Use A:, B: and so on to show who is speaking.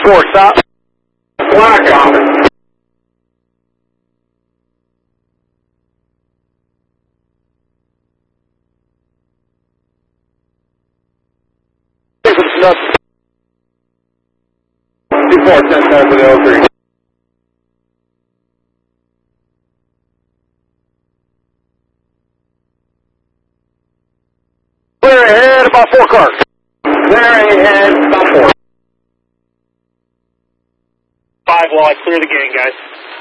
A: 4, stop.
B: Black on it.
A: Up.
B: 24, 10 for the 03.
A: Clear ahead, about 4 cars.
B: Clear ahead, about 4.
A: 5 while I clear the gang, guys.